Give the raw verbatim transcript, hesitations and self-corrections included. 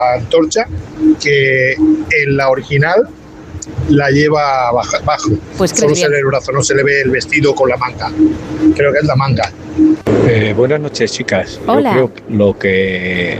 antorcha, que en la original la lleva baja, bajo. Pues solo bien. se le ve el brazo, no se le ve el vestido con la manga. Creo que es la manga. Eh, buenas noches, chicas. Hola. Yo creo que lo que